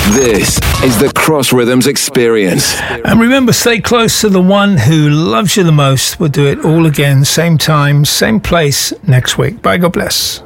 This is the Cross Rhythms Experience. And remember, stay close to the one who loves you the most. We'll do it all again, same time, same place next week. Bye, God bless.